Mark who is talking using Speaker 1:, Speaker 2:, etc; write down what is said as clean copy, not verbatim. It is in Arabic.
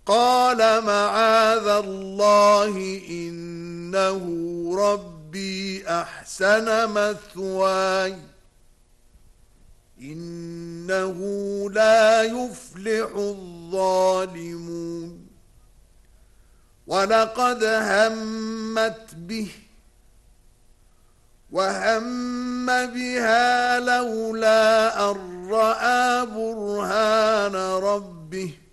Speaker 1: قال معاذ الله إنه ربي أحسن مثواي إنه لا يفلح الظالمون ولقد همت به وهم بها لولا أن رأى برهان ربه